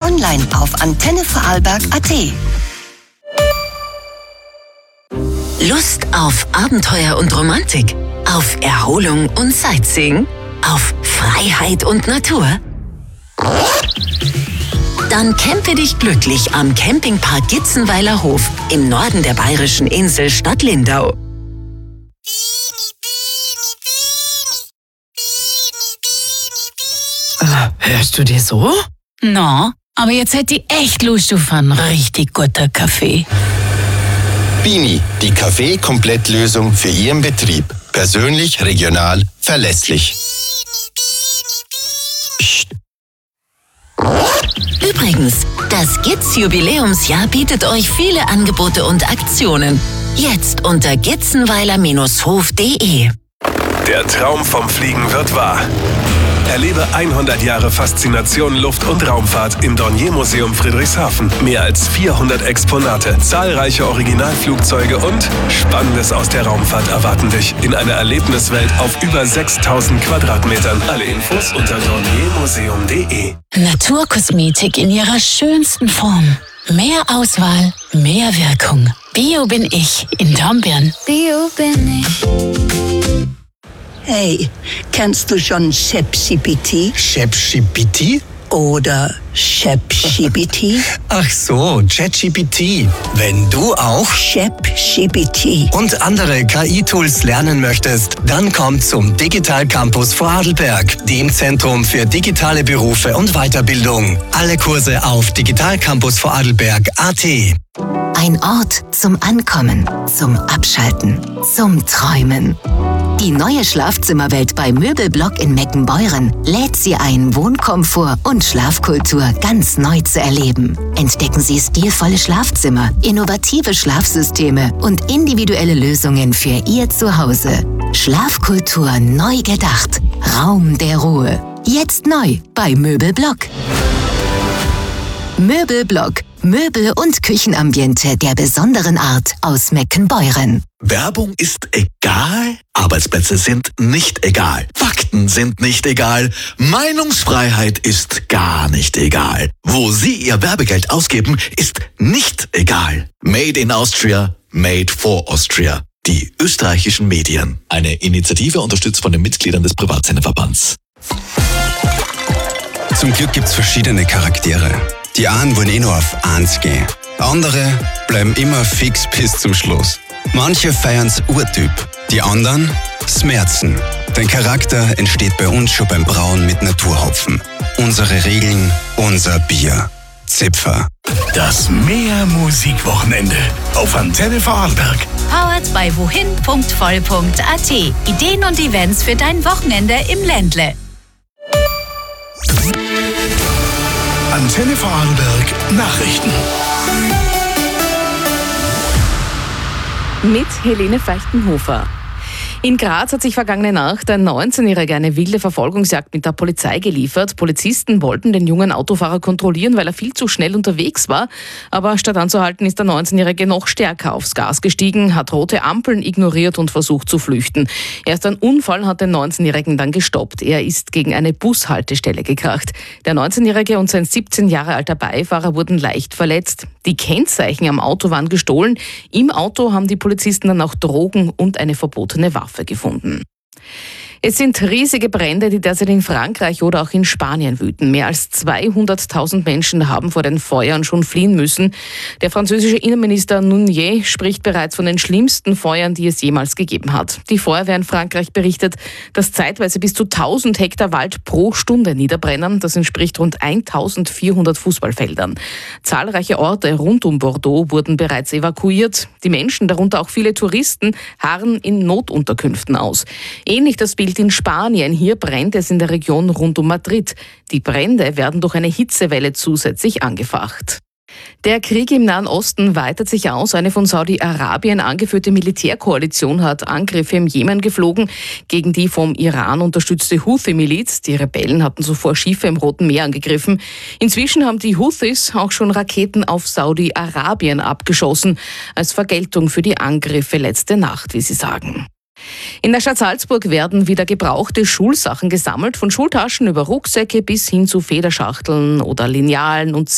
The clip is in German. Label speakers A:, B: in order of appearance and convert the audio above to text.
A: online auf antennevorarlberg.at.
B: Lust auf Abenteuer und Romantik? Auf Erholung und Sightseeing? Auf Freiheit und Natur? Dann campe dich glücklich am Campingpark Gitzenweiler Hof im Norden der bayerischen Insel Stadt Lindau.
C: Hörst du dir so?
D: Na, aber jetzt hätte ich echt Lust auf einen richtig guten Kaffee.
E: Bini, die Kaffee-Komplettlösung für Ihren Betrieb. Persönlich, regional, verlässlich. Psst.
B: Übrigens, das GITZ-Jubiläumsjahr bietet euch viele Angebote und Aktionen. Jetzt unter gitzenweiler-hof.de.
F: Der Traum vom Fliegen wird wahr. Erlebe 100 Jahre Faszination Luft- und Raumfahrt im Dornier-Museum Friedrichshafen. Mehr als 400 Exponate, zahlreiche Originalflugzeuge und Spannendes aus der Raumfahrt erwarten dich in einer Erlebniswelt auf über 6000 Quadratmetern. Alle Infos unter dorniermuseum.de.
D: Naturkosmetik in ihrer schönsten Form. Mehr Auswahl, mehr Wirkung. Bio bin ich in Dornbirn.
G: Bio bin ich.
A: Hey, kennst du schon ChatGPT
E: ChatGPT?
A: oder ChatGPT?
E: Ach so, ChatGPT. Wenn du auch
A: ChatGPT.
E: und andere KI-Tools lernen möchtest, dann komm zum Digital Campus Vorarlberg, dem Zentrum für digitale Berufe und Weiterbildung. Alle Kurse auf digitalcampusvorarlberg.at.
B: Ein Ort zum Ankommen, zum Abschalten, zum Träumen. Die neue Schlafzimmerwelt bei Möbelblock in Meckenbeuren lädt Sie ein, Wohnkomfort und Schlafkultur ganz neu zu erleben. Entdecken Sie stilvolle Schlafzimmer, innovative Schlafsysteme und individuelle Lösungen für Ihr Zuhause. Schlafkultur neu gedacht. Raum der Ruhe. Jetzt neu bei Möbelblock. Möbelblock. Möbel- und Küchenambiente der besonderen Art aus Meckenbeuren.
H: Werbung ist egal, Arbeitsplätze sind nicht egal, Fakten sind nicht egal, Meinungsfreiheit ist gar nicht egal. Wo Sie Ihr Werbegeld ausgeben, ist nicht egal. Made in Austria, made for Austria. Die österreichischen Medien. Eine Initiative unterstützt von den Mitgliedern des Privatsenderverbands.
I: Zum Glück gibt's verschiedene Charaktere. Die einen wollen nur auf 1 gehen. Andere bleiben immer fix bis zum Schluss. Manche feiern's Urtyp, die anderen Smerzen. Dein Charakter entsteht bei uns schon beim Brauen mit Naturhopfen. Unsere Regeln, unser Bier. Zipfer.
F: Das Mehr-Musik-Wochenende auf Antenne Vorarlberg.
G: Powered by wohin.voll.at. Ideen und Events für dein Wochenende im Ländle.
F: Antenne Vorarlberg Nachrichten.
J: Mit Helene Feichtenhofer. In Graz hat sich vergangene Nacht ein 19-Jähriger eine wilde Verfolgungsjagd mit der Polizei geliefert. Polizisten wollten den jungen Autofahrer kontrollieren, weil er viel zu schnell unterwegs war. Aber statt anzuhalten, ist der 19-Jährige noch stärker aufs Gas gestiegen, hat rote Ampeln ignoriert und versucht zu flüchten. Erst ein Unfall hat den 19-Jährigen dann gestoppt. Er ist gegen eine Bushaltestelle gekracht. Der 19-Jährige und sein 17 Jahre alter Beifahrer wurden leicht verletzt. Die Kennzeichen am Auto waren gestohlen. Im Auto haben die Polizisten dann auch Drogen und eine verbotene Waffe gefunden. Es sind riesige Brände, die derzeit in Frankreich oder auch in Spanien wüten. Mehr als 200.000 Menschen haben vor den Feuern schon fliehen müssen. Der französische Innenminister Nounier spricht bereits von den schlimmsten Feuern, die es jemals gegeben hat. Die Feuerwehr in Frankreich berichtet, dass zeitweise bis zu 1000 Hektar Wald pro Stunde niederbrennen. Das entspricht rund 1400 Fußballfeldern. Zahlreiche Orte rund um Bordeaux wurden bereits evakuiert. Die Menschen, darunter auch viele Touristen, harren in Notunterkünften aus. Ähnlich das Bild in Spanien. Hier brennt es in der Region rund um Madrid. Die Brände werden durch eine Hitzewelle zusätzlich angefacht. Der Krieg im Nahen Osten weitet sich aus. Eine von Saudi-Arabien angeführte Militärkoalition hat Angriffe im Jemen geflogen gegen die vom Iran unterstützte Houthi-Miliz. Die Rebellen hatten zuvor Schiffe im Roten Meer angegriffen. Inzwischen haben die Houthis auch schon Raketen auf Saudi-Arabien abgeschossen, als Vergeltung für die Angriffe letzte Nacht, wie sie sagen. In der Stadt Salzburg werden wieder gebrauchte Schulsachen gesammelt, von Schultaschen über Rucksäcke bis hin zu Federschachteln oder Linealen und